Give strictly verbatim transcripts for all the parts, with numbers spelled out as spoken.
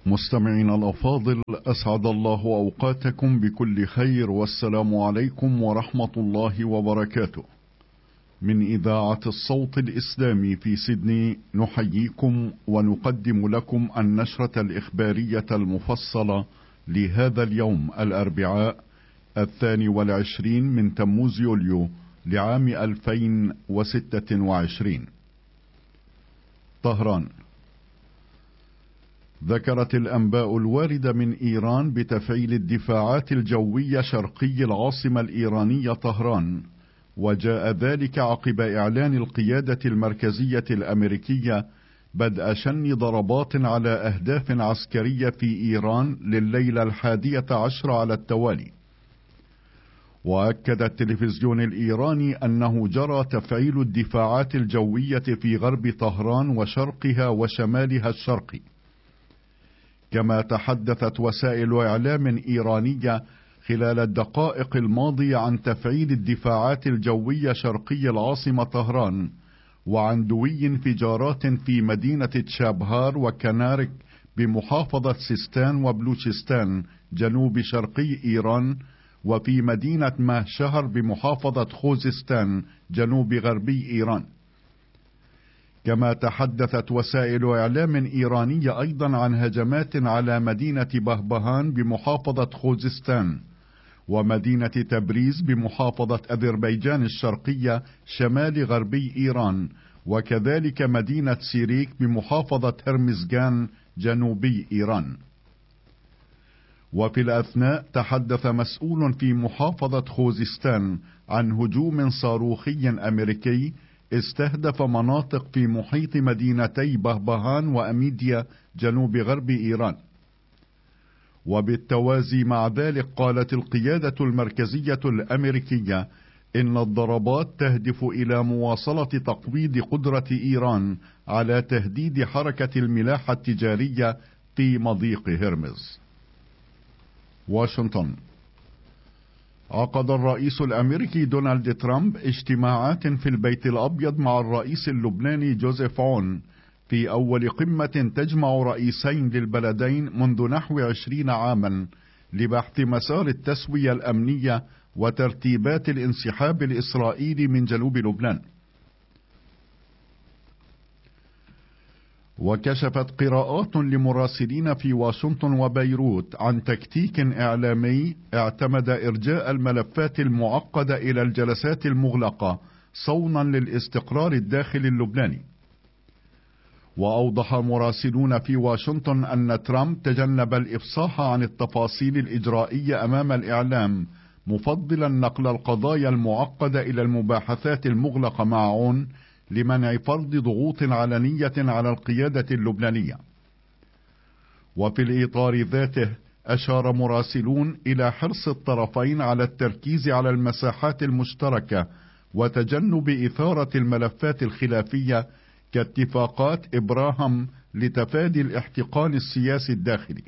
مستمعين الأفاضل، أسعد الله أوقاتكم بكل خير، والسلام عليكم ورحمة الله وبركاته. من إذاعة الصوت الإسلامي في سيدني نحييكم ونقدم لكم النشرة الإخبارية المفصلة لهذا اليوم الأربعاء الثاني والعشرين من تموز يوليو لعام ألفين وستة وعشرين. طهران. ذكرت الأنباء الواردة من إيران بتفعيل الدفاعات الجوية شرقي العاصمة الإيرانية طهران، وجاء ذلك عقب إعلان القيادة المركزية الأمريكية بدء شن ضربات على أهداف عسكرية في إيران لليلة الحادية عشر على التوالي. وأكد التلفزيون الإيراني أنه جرى تفعيل الدفاعات الجوية في غرب طهران وشرقها وشمالها الشرقي. كما تحدثت وسائل إعلام إيرانية خلال الدقائق الماضية عن تفعيل الدفاعات الجوية شرقي العاصمة طهران، وعن دوي انفجارات في مدينة تشابهار وكنارك بمحافظة سيستان وبلوچستان جنوب شرقي إيران، وفي مدينة ماهشهر بمحافظة خوزستان جنوب غربي إيران. كما تحدثت وسائل إعلام إيرانية أيضا عن هجمات على مدينة بهبهان بمحافظة خوزستان، ومدينة تبريز بمحافظة أذربيجان الشرقية شمال غربي إيران، وكذلك مدينة سيريك بمحافظة هرمزغان جنوبي إيران. وفي الأثناء تحدث مسؤول في محافظة خوزستان عن هجوم صاروخي أمريكي استهدف مناطق في محيط مدينتي بهبهان وأميديا جنوب غرب إيران. وبالتوازي مع ذلك قالت القيادة المركزية الأمريكية إن الضربات تهدف إلى مواصلة تقويض قدرة إيران على تهديد حركة الملاحة التجارية في مضيق هرمز. واشنطن. عقد الرئيس الأمريكي دونالد ترامب اجتماعات في البيت الأبيض مع الرئيس اللبناني جوزيف عون في أول قمة تجمع رئيسين للبلدين منذ نحو عشرين عاما لبحث مسار التسوية الأمنية وترتيبات الانسحاب الإسرائيلي من جنوب لبنان. وكشفت قراءات لمراسلين في واشنطن وبيروت عن تكتيك إعلامي اعتمد إرجاء الملفات المعقدة إلى الجلسات المغلقة صونا للاستقرار الداخلي اللبناني. وأوضح مراسلون في واشنطن أن ترامب تجنب الإفصاح عن التفاصيل الإجرائية أمام الإعلام، مفضلا نقل القضايا المعقدة إلى المباحثات المغلقة مع عون لمنع فرض ضغوط علنية على القيادة اللبنانية. وفي الإطار ذاته أشار مراسلون إلى حرص الطرفين على التركيز على المساحات المشتركة وتجنب إثارة الملفات الخلافية كاتفاقات إبراهام لتفادي الاحتقان السياسي الداخلي.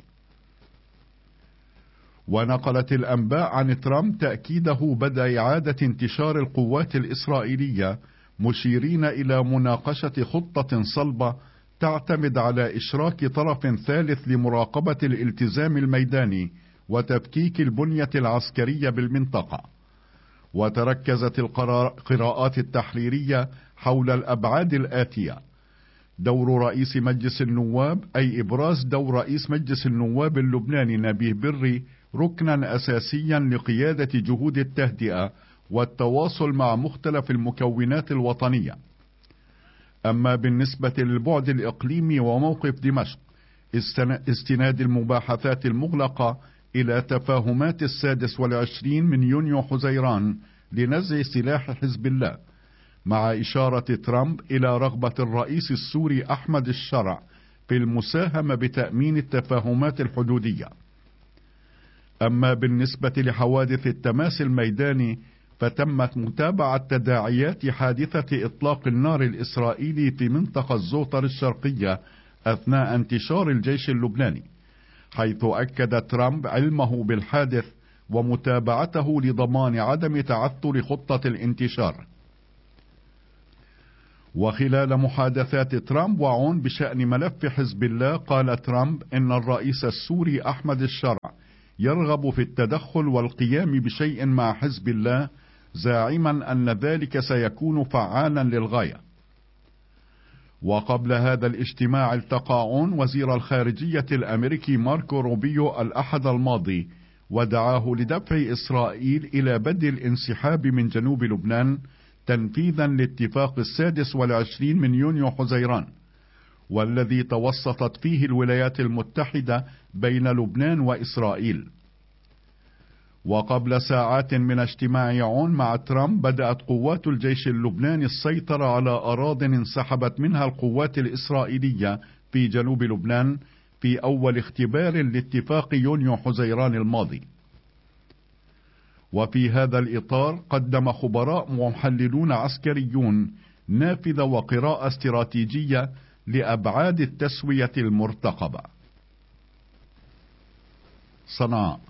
ونقلت الأنباء عن ترامب تأكيده بدء إعادة انتشار القوات الإسرائيلية، مشيرين إلى مناقشة خطة صلبة تعتمد على إشراك طرف ثالث لمراقبة الالتزام الميداني وتفكيك البنية العسكرية بالمنطقة. وتركزت القراءات التحريرية حول الأبعاد الآتية: دور رئيس مجلس النواب، أي إبراز دور رئيس مجلس النواب اللبناني نبيه بري ركنا أساسيا لقيادة جهود التهدئة والتواصل مع مختلف المكونات الوطنية. أما بالنسبة للبعد الإقليمي وموقف دمشق، استناد المباحثات المغلقة إلى تفاهمات السادس والعشرين من يونيو حزيران لنزع سلاح حزب الله، مع إشارة ترامب إلى رغبة الرئيس السوري أحمد الشرع في المساهمة بتأمين التفاهمات الحدودية. أما بالنسبة لحوادث التماس الميداني، فتمت متابعة تداعيات حادثة إطلاق النار الإسرائيلي في منطقة الزوطر الشرقية أثناء انتشار الجيش اللبناني، حيث أكد ترامب علمه بالحادث ومتابعته لضمان عدم تعثر خطة الانتشار. وخلال محادثات ترامب وعون بشأن ملف حزب الله، قال ترامب إن الرئيس السوري أحمد الشرع يرغب في التدخل والقيام بشيء مع حزب الله، زاعما أن ذلك سيكون فعالا للغاية. وقبل هذا الاجتماع التقى عون وزير الخارجية الأمريكي ماركو روبيو الأحد الماضي، ودعاه لدفع إسرائيل إلى بدء الانسحاب من جنوب لبنان تنفيذا لاتفاق السادس والعشرين من يونيو حزيران، والذي توسطت فيه الولايات المتحدة بين لبنان وإسرائيل. وقبل ساعات من اجتماع عون مع ترامب، بدأت قوات الجيش اللبناني السيطرة على أراضٍ انسحبت منها القوات الإسرائيلية في جنوب لبنان في أول اختبار لاتفاق يونيو حزيران الماضي. وفي هذا الإطار قدم خبراء ومحللون عسكريون نافذة وقراءة استراتيجية لأبعاد التسوية المرتقبة. صنعاء.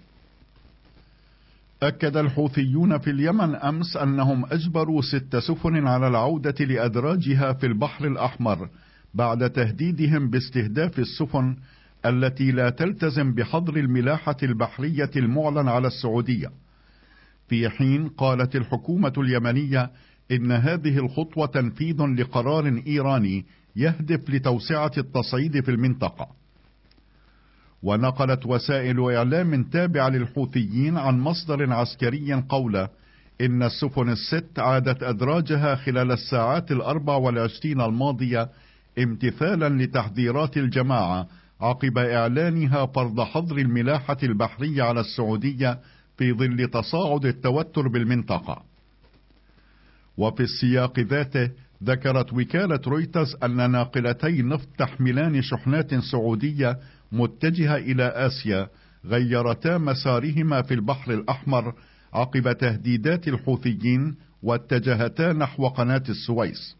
أكد الحوثيون في اليمن أمس أنهم أجبروا ست سفن على العودة لأدراجها في البحر الأحمر بعد تهديدهم باستهداف السفن التي لا تلتزم بحظر الملاحة البحرية المعلن على السعودية، في حين قالت الحكومة اليمنية إن هذه الخطوة تنفيذ لقرار إيراني يهدف لتوسعة التصعيد في المنطقة. ونقلت وسائل إعلام تابعة للحوثيين عن مصدر عسكري قوله إن السفن الست عادت أدراجها خلال الساعات الأربع والعشرين الماضية امتثالا لتحذيرات الجماعة عقب إعلانها فرض حظر الملاحة البحرية على السعودية في ظل تصاعد التوتر بالمنطقة. وفي السياق ذاته ذكرت وكالة رويترز أن ناقلتي نفط تحملان شحنات سعودية متجهة إلى آسيا غيرتا مسارهما في البحر الأحمر عقب تهديدات الحوثيين واتجهتا نحو قناة السويس.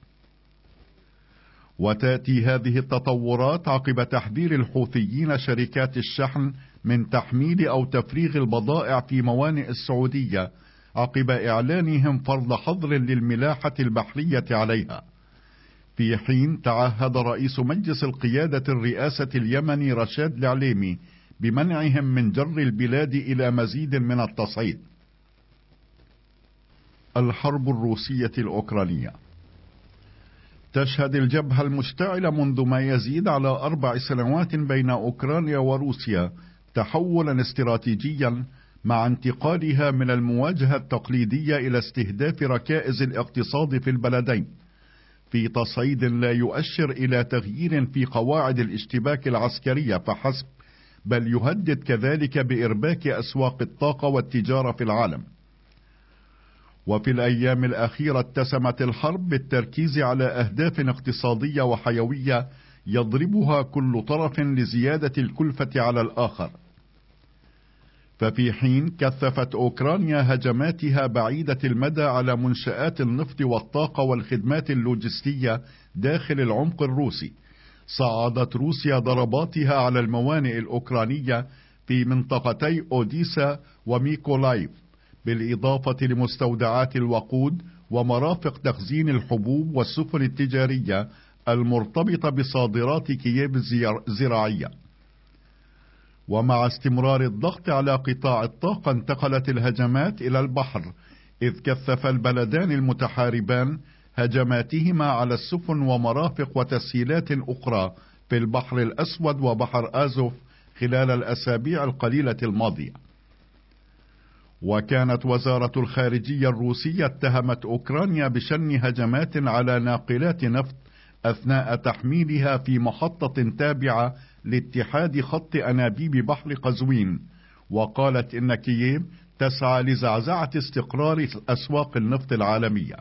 وتأتي هذه التطورات عقب تحذير الحوثيين شركات الشحن من تحميل أو تفريغ البضائع في موانئ السعودية عقب إعلانهم فرض حظر للملاحة البحرية عليها، في حين تعهد رئيس مجلس القيادة الرئاسة اليمني رشاد العليمي بمنعهم من جر البلاد إلى مزيد من التصعيد. الحرب الروسية الأوكرانية. تشهد الجبهة المشتعلة منذ ما يزيد على أربع سنوات بين أوكرانيا وروسيا تحولا استراتيجيا مع انتقالها من المواجهة التقليدية إلى استهداف ركائز الاقتصاد في البلدين، في تصعيد لا يؤشر إلى تغيير في قواعد الاشتباك العسكرية فحسب، بل يهدد كذلك بإرباك أسواق الطاقة والتجارة في العالم. وفي الأيام الأخيرة اتسمت الحرب بالتركيز على أهداف اقتصادية وحيوية يضربها كل طرف لزيادة الكلفة على الآخر. ففي حين كثفت أوكرانيا هجماتها بعيدة المدى على منشآت النفط والطاقة والخدمات اللوجستية داخل العمق الروسي، صعدت روسيا ضرباتها على الموانئ الأوكرانية في منطقتي أوديسا وميكولايف، بالإضافة لمستودعات الوقود ومرافق تخزين الحبوب والسفن التجارية المرتبطة بصادرات كييف الزراعية. ومع استمرار الضغط على قطاع الطاقة انتقلت الهجمات إلى البحر، إذ كثف البلدان المتحاربان هجماتهما على السفن ومرافق وتسهيلات أخرى في البحر الأسود وبحر آزوف خلال الأسابيع القليلة الماضية. وكانت وزارة الخارجية الروسية اتهمت أوكرانيا بشن هجمات على ناقلات نفط أثناء تحميلها في محطة تابعة لاتحاد خط أنابيب بحر قزوين، وقالت إن كييف تسعى لزعزعة استقرار أسواق النفط العالمية.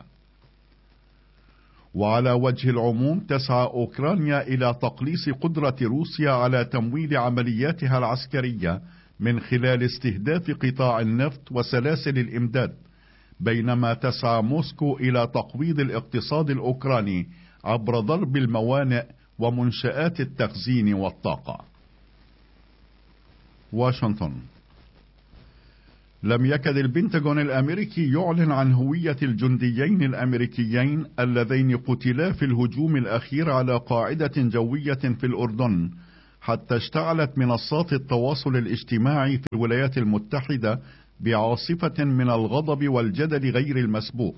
وعلى وجه العموم تسعى أوكرانيا إلى تقليص قدرة روسيا على تمويل عملياتها العسكرية من خلال استهداف قطاع النفط وسلاسل الإمداد، بينما تسعى موسكو إلى تقويض الاقتصاد الأوكراني عبر ضرب الموانئ ومنشآت التخزين والطاقة. واشنطن. لم يكد البنتاغون الأمريكي يعلن عن هوية الجنديين الأمريكيين اللذين قتلا في الهجوم الأخير على قاعدة جوية في الأردن، حتى اشتعلت منصات التواصل الاجتماعي في الولايات المتحدة بعاصفة من الغضب والجدل غير المسبوق.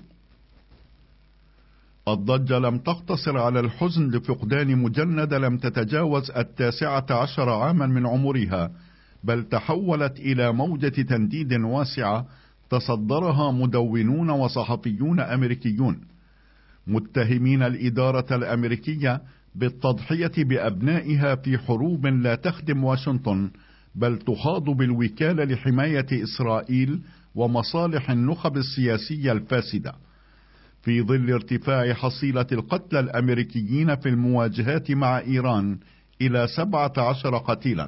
الضجة لم تقتصر على الحزن لفقدان مجندة لم تتجاوز التاسعة عشر عاما من عمرها، بل تحولت إلى موجة تنديد واسعة تصدرها مدونون وصحفيون أمريكيون، متهمين الإدارة الأمريكية بالتضحية بأبنائها في حروب لا تخدم واشنطن، بل تخاض بالوكالة لحماية إسرائيل ومصالح النخب السياسية الفاسدة، في ظل ارتفاع حصيلة القتلى الأمريكيين في المواجهات مع إيران إلى سبعة عشر قتيلا.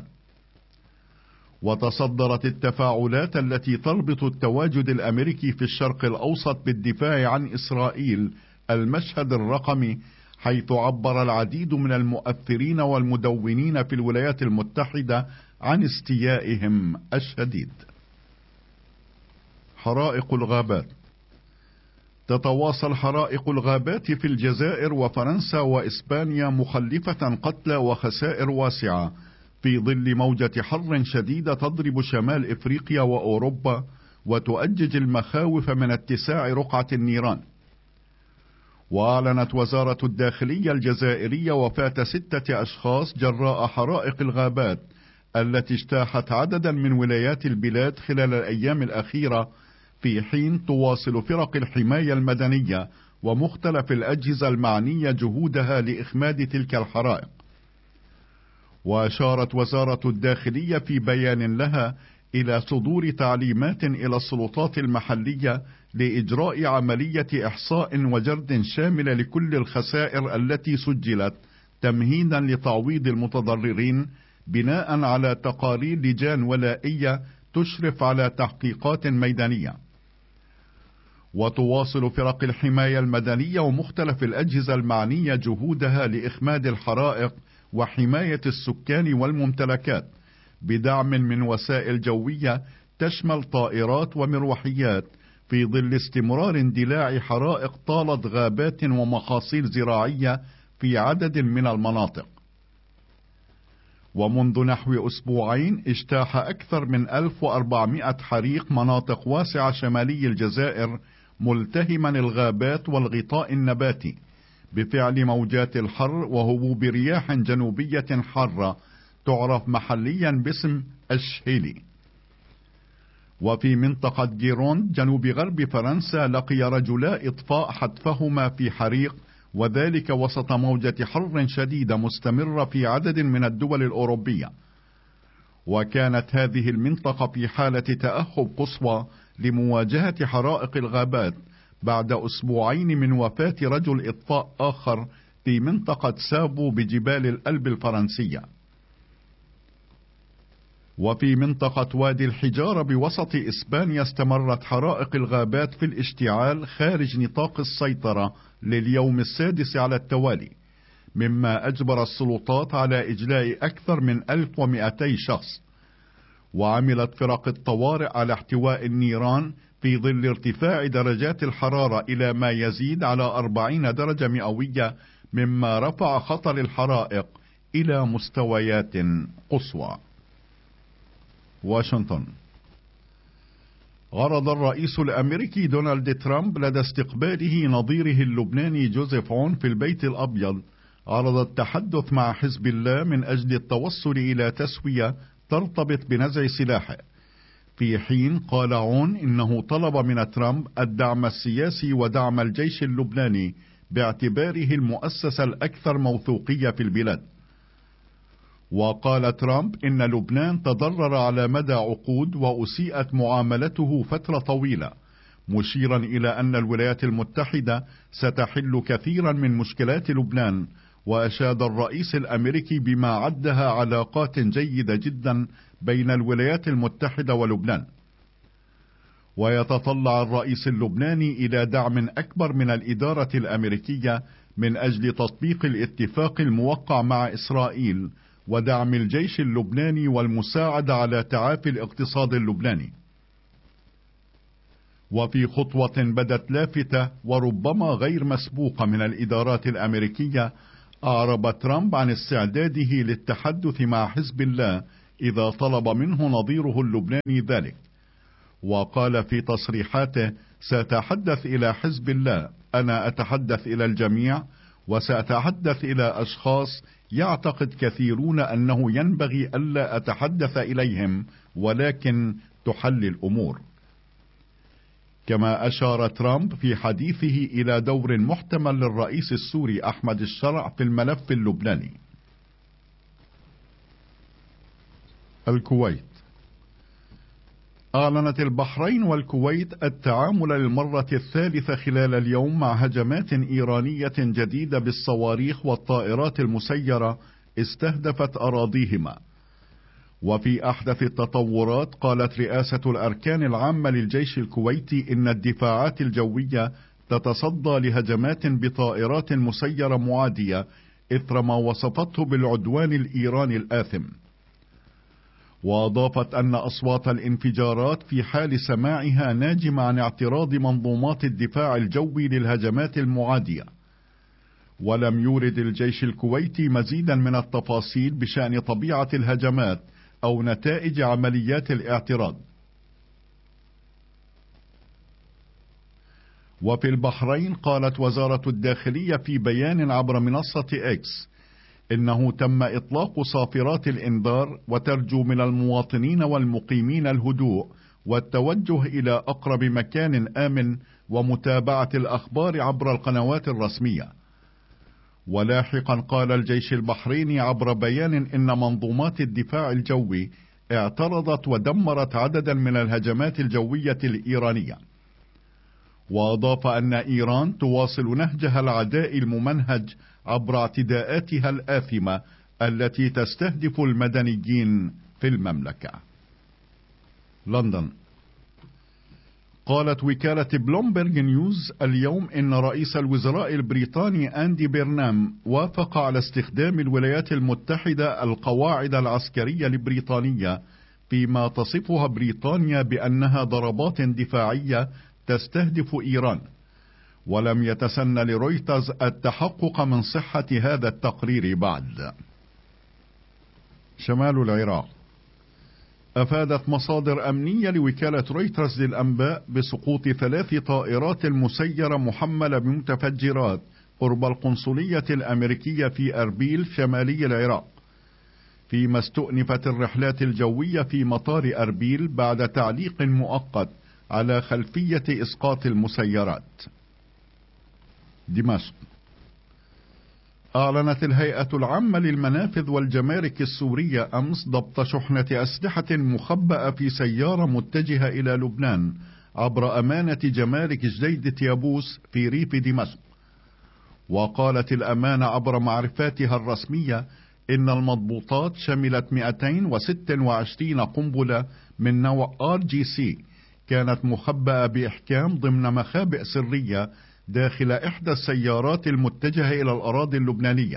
وتصدرت التفاعلات التي تربط التواجد الأمريكي في الشرق الأوسط بالدفاع عن إسرائيل المشهد الرقمي، حيث عبر العديد من المؤثرين والمدونين في الولايات المتحدة عن استيائهم الشديد. حرائق الغابات. تتواصل حرائق الغابات في الجزائر وفرنسا وإسبانيا مخلفة قتلى وخسائر واسعة، في ظل موجة حر شديدة تضرب شمال إفريقيا وأوروبا وتؤجج المخاوف من اتساع رقعة النيران. وأعلنت وزارة الداخلية الجزائرية وفاة ستة أشخاص جراء حرائق الغابات التي اجتاحت عددا من ولايات البلاد خلال الأيام الأخيرة، في حين تواصل فرق الحماية المدنية ومختلف الأجهزة المعنية جهودها لإخماد تلك الحرائق. وأشارت وزارة الداخلية في بيان لها إلى صدور تعليمات إلى السلطات المحلية لإجراء عملية إحصاء وجرد شاملة لكل الخسائر التي سجلت، تمهيدا لتعويض المتضررين بناء على تقارير لجان ولائية تشرف على تحقيقات ميدانية. وتواصل فرق الحماية المدنية ومختلف الأجهزة المعنية جهودها لإخماد الحرائق وحماية السكان والممتلكات بدعم من وسائل جوية تشمل طائرات ومروحيات، في ظل استمرار اندلاع حرائق طالت غابات ومحاصيل زراعية في عدد من المناطق. ومنذ نحو أسبوعين اجتاح أكثر من ألف وأربعمائة حريق مناطق واسعة شمالي الجزائر، ملتهما الغابات والغطاء النباتي بفعل موجات الحر وهبوب رياح جنوبية حارة تعرف محليا باسم الشهيلي. وفي منطقة جيروند جنوب غرب فرنسا لقي رجلا إطفاء حتفهما في حريق، وذلك وسط موجة حر شديدة مستمرة في عدد من الدول الأوروبية. وكانت هذه المنطقة في حالة تأهب قصوى لمواجهة حرائق الغابات بعد أسبوعين من وفاة رجل إطفاء آخر في منطقة سابو بجبال الألب الفرنسية. وفي منطقة وادي الحجارة بوسط إسبانيا استمرت حرائق الغابات في الاشتعال خارج نطاق السيطرة لليوم السادس على التوالي، مما أجبر السلطات على إجلاء أكثر من ألف ومئتي شخص. وعملت فرق الطوارئ على احتواء النيران في ظل ارتفاع درجات الحرارة إلى ما يزيد على أربعين درجة مئوية، مما رفع خطر الحرائق إلى مستويات قصوى. واشنطن. عرض الرئيس الأمريكي دونالد ترامب لدى استقباله نظيره اللبناني جوزيف عون في البيت الأبيض عرض التحدث مع حزب الله من أجل التوصل إلى تسوية ترتبط بنزع سلاحه، في حين قال عون إنه طلب من ترامب الدعم السياسي ودعم الجيش اللبناني باعتباره المؤسسة الأكثر موثوقية في البلاد. وقال ترامب إن لبنان تضرر على مدى عقود وأسيئت معاملته فترة طويلة، مشيرا إلى أن الولايات المتحدة ستحل كثيرا من مشكلات لبنان. وأشاد الرئيس الأمريكي بما عدها علاقات جيدة جدا بين الولايات المتحدة ولبنان. ويتطلع الرئيس اللبناني إلى دعم أكبر من الإدارة الأمريكية من أجل تطبيق الاتفاق الموقع مع إسرائيل ودعم الجيش اللبناني والمساعدة على تعافي الاقتصاد اللبناني. وفي خطوة بدت لافتة وربما غير مسبوقة من الإدارات الأمريكية، أعرب ترامب عن استعداده للتحدث مع حزب الله إذا طلب منه نظيره اللبناني ذلك. وقال في تصريحاته: سأتحدث إلى حزب الله، أنا أتحدث إلى الجميع، وسأتحدث إلى أشخاص يعتقد كثيرون أنه ينبغي ألا أتحدث إليهم، ولكن تحل الأمور. كما أشار ترامب في حديثه إلى دور محتمل للرئيس السوري أحمد الشرع في الملف اللبناني. الكويت. أعلنت البحرين والكويت التعامل للمرة الثالثة خلال اليوم مع هجمات إيرانية جديدة بالصواريخ والطائرات المسيرة استهدفت أراضيهما. وفي أحدث التطورات، قالت رئاسة الأركان العامة للجيش الكويتي إن الدفاعات الجوية تتصدى لهجمات بطائرات مسيرة معادية إثر ما وصفته بالعدوان الإيراني الآثم. وأضافت أن أصوات الانفجارات في حال سماعها ناجمة عن اعتراض منظومات الدفاع الجوي للهجمات المعادية. ولم يورد الجيش الكويتي مزيدا من التفاصيل بشأن طبيعة الهجمات أو نتائج عمليات الاعتراض. وفي البحرين، قالت وزارة الداخلية في بيان عبر منصة إكس إنه تم إطلاق صافرات الإنذار، وترجو من المواطنين والمقيمين الهدوء والتوجه إلى أقرب مكان آمن ومتابعة الأخبار عبر القنوات الرسمية. ولاحقا قال الجيش البحريني عبر بيان إن منظومات الدفاع الجوي اعترضت ودمرت عددا من الهجمات الجوية الإيرانية. وأضاف أن إيران تواصل نهجها العدائي الممنهج عبر اعتداءاتها الآثمة التي تستهدف المدنيين في المملكة. لندن. قالت وكالة بلومبرج نيوز اليوم إن رئيس الوزراء البريطاني أندي بيرنام وافق على استخدام الولايات المتحدة القواعد العسكرية البريطانية فيما تصفها بريطانيا بأنها ضربات دفاعية تستهدف إيران. ولم يتسنى لرويترز التحقق من صحة هذا التقرير بعد. شمال العراق. أفادت مصادر أمنية لوكالة رويترز للأنباء بسقوط ثلاث طائرات مسيرة محملة بمتفجرات قرب القنصلية الأمريكية في أربيل شمالي العراق، فيما استؤنفت الرحلات الجوية في مطار أربيل بعد تعليق مؤقت على خلفية إسقاط المسيرات. دمشق. أعلنت الهيئة العامة للمنافذ والجمارك السورية أمس ضبط شحنة أسلحة مخبأة في سيارة متجهة إلى لبنان عبر أمانة جمارك جديد يابوس في ريف دمشق. وقالت الأمانة عبر معرفاتها الرسمية إن المضبوطات شملت مئتين وستة وعشرين قنبلة من نوع آر جي سي كانت مخبأة بإحكام ضمن مخابئ سرية داخل إحدى السيارات المتجهة إلى الأراضي اللبنانية.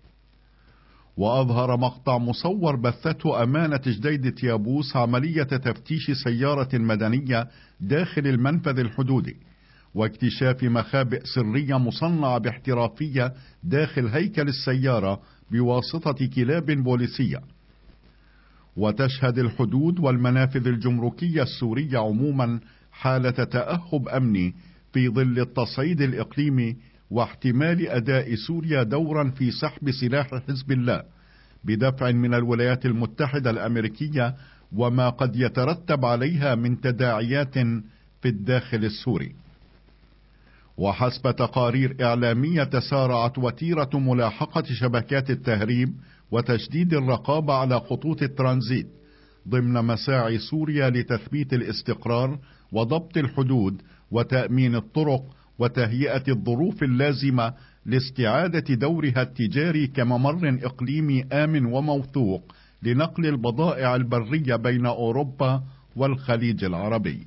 وأظهر مقطع مصور بثته أمانة جديد يابوس عملية تفتيش سيارة مدنية داخل المنفذ الحدودي، واكتشاف مخابئ سرية مصنعة باحترافية داخل هيكل السيارة بواسطة كلاب بوليسية. وتشهد الحدود والمنافذ الجمركية السورية عموما حالة تأهب أمني في ظل التصعيد الإقليمي واحتمال أداء سوريا دورا في سحب سلاح حزب الله بدفع من الولايات المتحدة الأمريكية، وما قد يترتب عليها من تداعيات في الداخل السوري. وحسب تقارير إعلامية، تسارعت وتيرة ملاحقة شبكات التهريب وتشديد الرقابة على خطوط الترانزيت ضمن مساعي سوريا لتثبيت الاستقرار وضبط الحدود وتأمين الطرق وتهيئة الظروف اللازمة لاستعادة دورها التجاري كممر إقليمي آمن وموثوق لنقل البضائع البرية بين أوروبا والخليج العربي.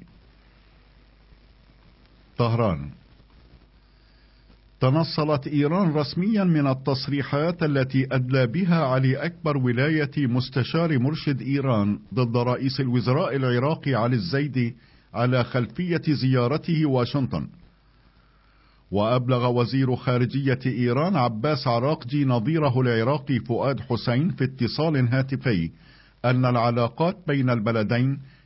طهران. تنصلت إيران رسميا من التصريحات التي أدلى بها علي أكبر ولاية مستشار مرشد إيران ضد رئيس الوزراء العراقي علي الزيدي على خلفية زيارته واشنطن. وأبلغ وزير خارجية إيران عباس عراقجي نظيره العراقي فؤاد حسين في اتصال هاتفي أن العلاقات بين البلدين